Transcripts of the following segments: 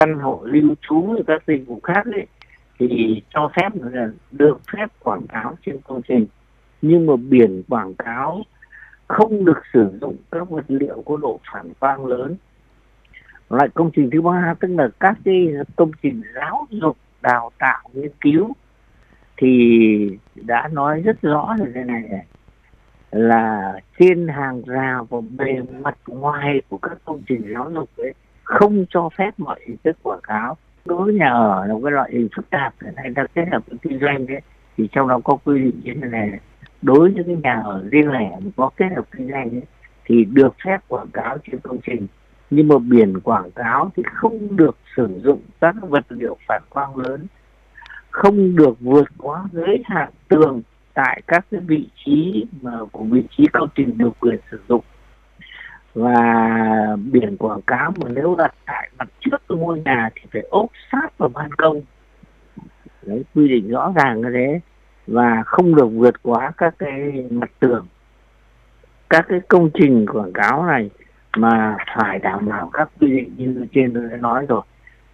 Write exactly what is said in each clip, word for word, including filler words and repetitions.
căn hộ lưu trú các dịch vụ khác ấy, thì cho phép là được phép quảng cáo trên công trình, nhưng mà biển quảng cáo không được sử dụng các vật liệu có độ phản quang lớn. Loại công trình thứ ba tức là các cái công trình giáo dục, đào tạo, nghiên cứu thì đã nói rất rõ là thế này này, là trên hàng rào và bề mặt ngoài của các công trình giáo dục ấy không cho phép mọi hình thức quảng cáo. Đối với nhà ở là một cái loại hình phức tạp, hay ta kết hợp với kinh doanh đấy, thì trong đó có quy định như thế này, đối với cái nhà ở riêng lẻ có kết hợp kinh doanh ấy, thì được phép quảng cáo trên công trình, nhưng mà biển quảng cáo thì không được sử dụng các vật liệu phản quang lớn, không được vượt quá giới hạn tường tại các cái vị trí mà của vị trí công trình được quyền sử dụng. Và biển quảng cáo mà nếu đặt tại mặt trước của ngôi nhà thì phải ốp sát vào ban công. Đấy, quy định rõ ràng như thế, và không được vượt quá các cái mặt tường. Các cái công trình quảng cáo này mà phải đảm bảo các quy định như trên tôi đã nói rồi.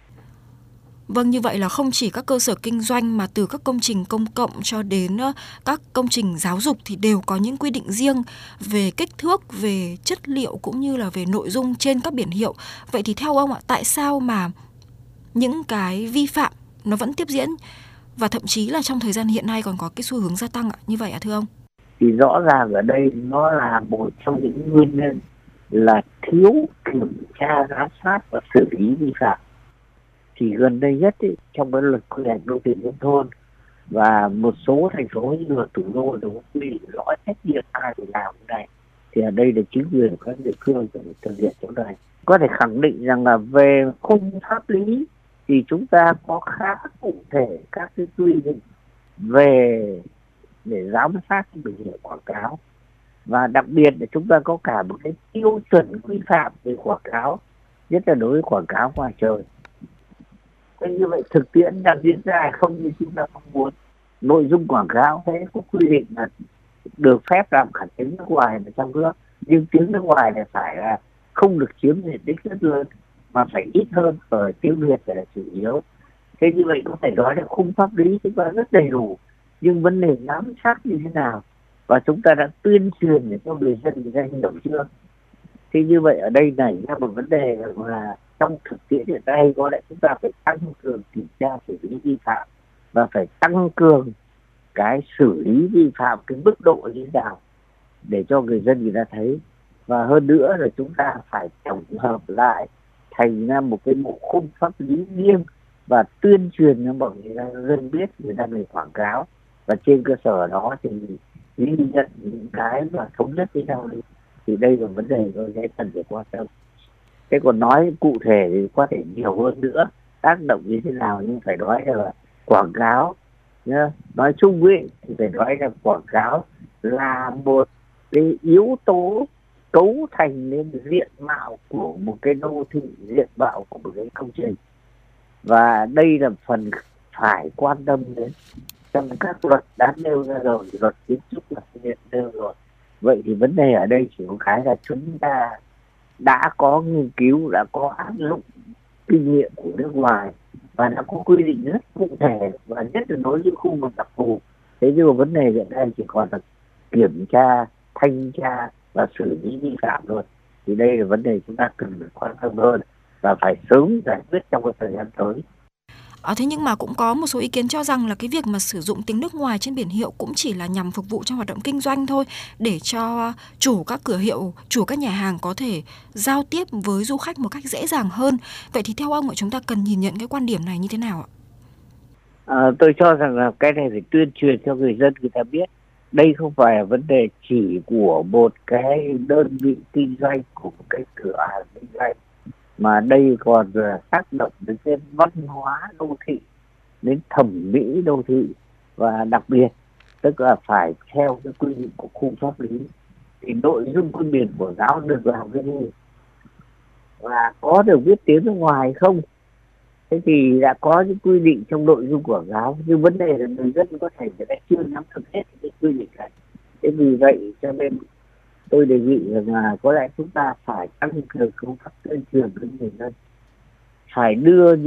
Vâng, như vậy là không chỉ các cơ sở kinh doanh mà từ các công trình công cộng cho đến các công trình giáo dục thì đều có những quy định riêng về kích thước, về chất liệu cũng như là về nội dung trên các biển hiệu. Vậy thì theo ông ạ, tại sao mà những cái vi phạm nó vẫn tiếp diễn và thậm chí là trong thời gian hiện nay còn có cái xu hướng gia tăng ạ, như vậy ạ thưa ông? Thì rõ ràng ở đây nó là một trong những nguyên nhân là thiếu kiểm tra, giám sát và xử lý vi phạm. Thì gần đây nhất ý, trong cái luật quy hoạch đô thị nông thôn và một số thành phố như luật thủ đô đều có quy định rõ trách nhiệm ai phải làm cái này, thì ở đây là chính quyền các địa phương phải thực hiện chỗ này. Có thể khẳng định rằng là về khung pháp lý thì chúng ta có khá cụ thể các cái quy định về để giám sát cái biển hiệu quảng cáo, và đặc biệt là chúng ta có cả một cái tiêu chuẩn quy phạm về quảng cáo, nhất là đối với quảng cáo ngoài trời. Thế như vậy thực tiễn đang diễn ra không như chúng ta mong muốn. Nội dung quảng cáo thế có quy định là được phép làm cả tiếng nước ngoài và trong nước, nhưng tiếng nước ngoài này phải là không được chiếm diện tích rất lớn mà phải ít hơn, ở tiếng Việt là chủ yếu. Thế như vậy có thể nói là khung pháp lý chúng ta rất đầy đủ, nhưng vấn đề giám sát như thế nào và chúng ta đã tuyên truyền để cho người dân người ta hiểu chưa. Thế như vậy ở đây nảy ra một vấn đề là trong thực tiễn hiện nay có lẽ chúng ta phải tăng cường kiểm tra xử lý vi phạm và phải tăng cường cái xử lý vi phạm cái mức độ như thế nào để cho người dân người ta thấy. Và hơn nữa là chúng ta phải tổng hợp lại thành ra một cái bộ khung pháp lý riêng và tuyên truyền cho mọi người dân biết người ta về quảng cáo, và trên cơ sở đó thì ghi nhận những cái mà thống nhất với nhau đi. Thì đây là vấn đề tôi sẽ cần phải quan tâm. Thế còn nói cụ thể thì có thể nhiều hơn nữa, tác động như thế nào, nhưng phải nói là quảng cáo nhá. Nói chung ấy thì phải nói là quảng cáo là một cái yếu tố cấu thành nên diện mạo của một cái đô thị, diện mạo của một cái công trình, và đây là phần phải quan tâm đến trong các luật đã nêu ra rồi, luật kiến trúc là nêu rồi. Vậy thì vấn đề ở đây chỉ có cái là chúng ta đã có nghiên cứu, đã có áp dụng kinh nghiệm của nước ngoài và đã có quy định rất cụ thể, và nhất là đối với khu vực đặc thù. Thế nhưng mà vấn đề hiện nay chỉ còn là kiểm tra, thanh tra và xử lý vi phạm thôi. Thì đây là vấn đề chúng ta cần phải quan tâm hơn và phải sớm giải quyết trong cái thời gian tới. À, thế nhưng mà cũng có một số ý kiến cho rằng là cái việc mà sử dụng tiếng nước ngoài trên biển hiệu cũng chỉ là nhằm phục vụ cho hoạt động kinh doanh thôi, để cho chủ các cửa hiệu, chủ các nhà hàng có thể giao tiếp với du khách một cách dễ dàng hơn. Vậy thì theo ông, chúng ta cần nhìn nhận cái quan điểm này như thế nào ạ? À, tôi cho rằng là cái này phải tuyên truyền cho người dân người ta biết. Đây không phải là vấn đề chỉ của một cái đơn vị kinh doanh, của một cái cửa hàng kinh doanh, mà đây còn tác động đến cái văn hóa đô thị, đến thẩm mỹ đô thị, và đặc biệt tức là phải theo cái quy định của khung pháp lý. Thì nội dung của biển quảng cáo được làm cái gì và có được viết tiếng nước ngoài không, thế thì đã có những quy định trong nội dung quảng cáo, nhưng vấn đề là người dân có thể người ta chưa nắm được hết cái quy định này. Thế vì vậy cho nên tôi đề nghị rằng là có lẽ chúng ta phải tăng cường công tác tuyên truyền với người dân phải đưa